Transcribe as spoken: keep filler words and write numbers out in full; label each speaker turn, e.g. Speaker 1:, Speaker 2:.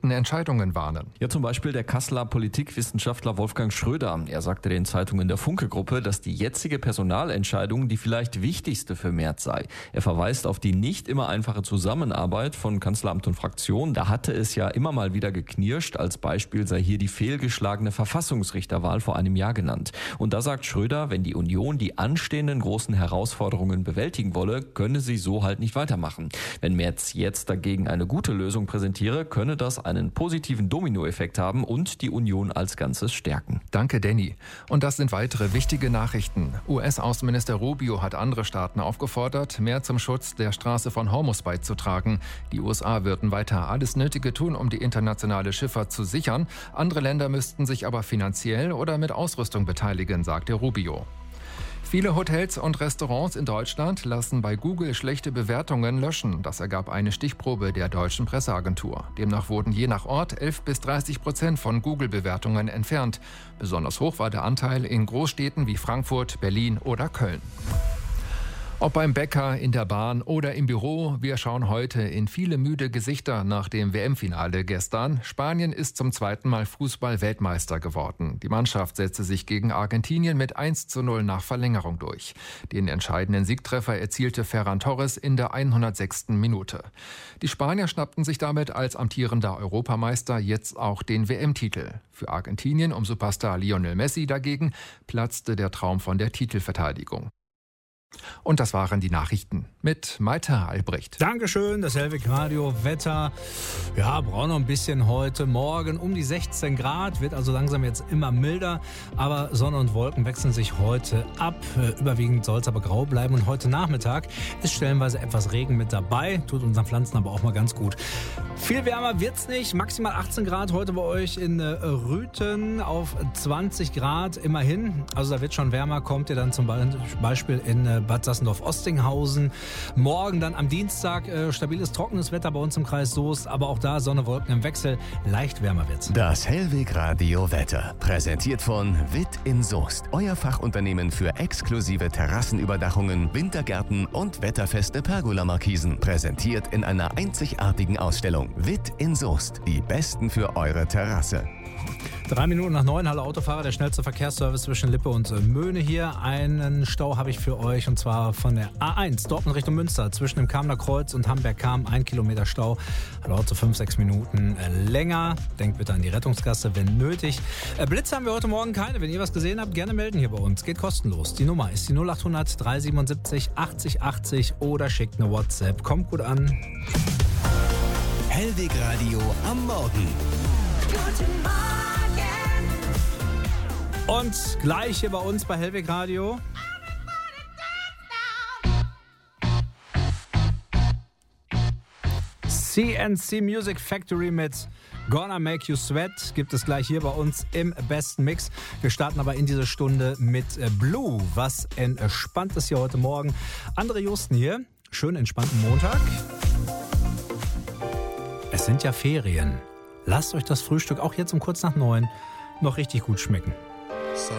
Speaker 1: gefährdeten Entscheidungen warnen.
Speaker 2: Ja, zum Beispiel der Kasseler Politikwissenschaftler Wolfgang Schröder. Er sagte den Zeitungen der Funke-Gruppe, dass die jetzige Personalentscheidung die vielleicht wichtigste für Merz sei. Er verweist auf die nicht immer einfache Zusammenarbeit von Kanzleramt und Fraktion. Da hatte es ja immer mal wieder geknirscht. Als Beispiel sei hier die fehlgeschlagene Verfassungsrichterwahl vor einem Jahr genannt. Und da sagt Schröder, wenn die Union die anstehenden großen Herausforderungen bewältigen wolle, könne sie so halt nicht weitermachen. Wenn Merz jetzt dagegen eine gute Lösung präsentiere, könne das einen positiven Dominoeffekt haben und die Union als Ganzes stärken.
Speaker 1: Danke, Danny. Und das sind weitere wichtige Nachrichten. U S-Außenminister Rubio hat andere Staaten aufgefordert, mehr zum Schutz der Straße von Hormuz beizutragen. Die U S A würden weiter alles Nötige tun, um die internationale Schifffahrt zu sichern. Andere Länder müssten sich aber finanziell oder mit Ausrüstung beteiligen, sagte Rubio. Viele Hotels und Restaurants in Deutschland lassen bei Google schlechte Bewertungen löschen. Das ergab eine Stichprobe der deutschen Presseagentur. Demnach wurden je nach Ort elf bis dreißig Prozent von Google-Bewertungen entfernt. Besonders hoch war der Anteil in Großstädten wie Frankfurt, Berlin oder Köln. Ob beim Bäcker, in der Bahn oder im Büro, wir schauen heute in viele müde Gesichter nach dem W M-Finale gestern. Spanien ist zum zweiten Mal Fußball-Weltmeister geworden. Die Mannschaft setzte sich gegen Argentinien mit eins zu null nach Verlängerung durch. Den entscheidenden Siegtreffer erzielte Ferran Torres in der hundertsechsten Minute. Die Spanier schnappten sich damit als amtierender Europameister jetzt auch den W M-Titel. Für Argentinien um Superstar Lionel Messi dagegen platzte der Traum von der Titelverteidigung. Und das waren die Nachrichten mit Malte Albrecht.
Speaker 3: Dankeschön, das Hellwig Radio Wetter. Ja, braucht noch ein bisschen heute. Morgen um die sechzehn Grad, wird also langsam jetzt immer milder. Aber Sonne und Wolken wechseln sich heute ab. Überwiegend soll es aber grau bleiben. Und heute Nachmittag ist stellenweise etwas Regen mit dabei. Tut unseren Pflanzen aber auch mal ganz gut. Viel wärmer wird's nicht. Maximal achtzehn Grad heute bei euch in Rüthen auf zwanzig Grad immerhin. Also da wird schon wärmer. Kommt ihr dann zum Beispiel in Bad Sassendorf-Osstinghausen. Morgen dann am Dienstag äh, stabiles, trockenes Wetter bei uns im Kreis Soest, aber auch da Sonne, Wolken im Wechsel. Leicht wärmer wird's.
Speaker 4: Das Hellwig Radio Wetter. Präsentiert von Witt in Soest. Euer Fachunternehmen für exklusive Terrassenüberdachungen, Wintergärten und wetterfeste Pergola-Markisen. Präsentiert in einer einzigartigen Ausstellung. Witt in Soest. Die Besten für eure Terrasse.
Speaker 3: Drei Minuten nach neun, hallo Autofahrer, der schnellste Verkehrsservice zwischen Lippe und Möhne hier. Einen Stau habe ich für euch und zwar von der A eins, Dortmund Richtung Münster, zwischen dem Kamener Kreuz und Hamberg-Kam, ein Kilometer Stau. Dauert so fünf, sechs Minuten länger. Denkt bitte an die Rettungsgasse, wenn nötig. Blitze haben wir heute Morgen keine. Wenn ihr was gesehen habt, gerne melden hier bei uns. Geht kostenlos. Die Nummer ist die null acht hundert drei siebenundsiebzig achtzig achtzig oder schickt eine WhatsApp. Kommt gut an.
Speaker 4: Hellwig Radio am Morgen.
Speaker 5: Guten Morgen.
Speaker 3: Und gleich hier bei uns bei Hellwig Radio. C N C Music Factory mit Gonna Make You Sweat gibt es gleich hier bei uns im besten Mix. Wir starten aber in diese Stunde mit Blue. Was entspannt ist hier heute Morgen. André Justen hier. Schön entspannten Montag. Es sind ja Ferien. Lasst euch das Frühstück auch jetzt um kurz nach neun noch richtig gut schmecken.